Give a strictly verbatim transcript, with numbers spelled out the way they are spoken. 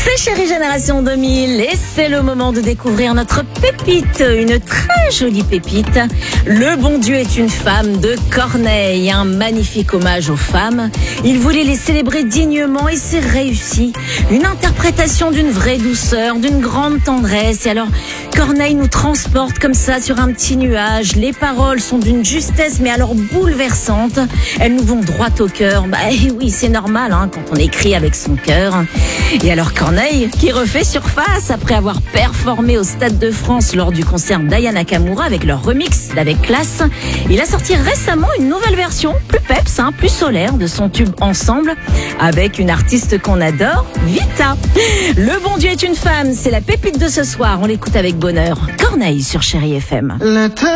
C'est Chérie Génération deux mille et c'est le moment de découvrir notre pépite, une très jolie pépite. Le bon Dieu est une femme de Corneille, un magnifique hommage aux femmes. Il voulait les célébrer dignement et c'est réussi. Une interprétation d'une vraie douceur, d'une grande tendresse. Et alors, Corneille nous transporte comme ça sur un petit nuage. Les paroles sont d'une justesse mais alors bouleversante. Elles nous vont droit au cœur. Bah oui, c'est normal hein, quand on écrit avec son cœur. Et alors Corneille, qui refait surface après avoir performé au Stade de France lors du concert d'Aya Nakamura avec leur remix d'Avec Classe, il a sorti récemment une nouvelle version, plus peps, hein, plus solaire de son tube Ensemble, avec une artiste qu'on adore, Vita. Le bon Dieu est une femme, c'est la pépite de ce soir, on l'écoute avec bonheur. Corneille sur Chérie F M.